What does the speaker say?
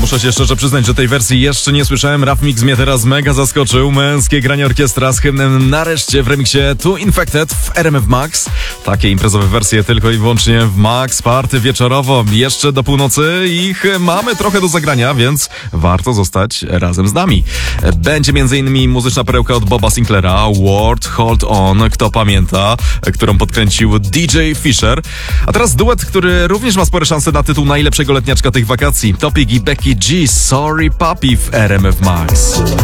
Muszę się szczerze przyznać, że tej wersji jeszcze nie słyszałem. Rap Mix mnie teraz mega zaskoczył. Męskie granie orkiestra z hymnem nareszcie w remiksie Too Infected w RMF Max. Takie imprezowe wersje tylko i wyłącznie w Max Party wieczorowo. Jeszcze do północy ich mamy trochę do zagrania, więc warto zostać razem z nami. Będzie m.in. muzyczna perełka od Boba Sinclaira, Word Hold On, kto pamięta, którą podkręcił DJ Fisher. A teraz duet, który również ma spore szanse na tytuł najlepszego letniaczka tych wakacji. Topic i Becky G, Sorry Puppy w RMF Max.